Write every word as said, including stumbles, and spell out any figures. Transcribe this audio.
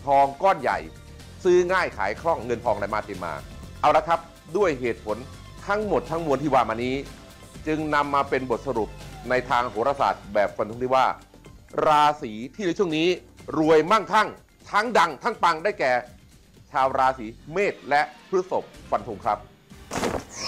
องก้อนใหญ่ซื้อง่ายขายคล่องเงินทองไหลมาเทมาเอาละครับด้วยเหตุผลทั้งหมดทั้งมวลที่ว่ามานี้จึงนำมาเป็นบทสรุปในทางโหราศาสตร์แบบฟันธงที่ว่าราศีที่ในช่วงนี้รวยมั่งคั่งทั้งดังทั้งปังได้แก่ชาวราศีเมษและพฤษภฟันธงครับ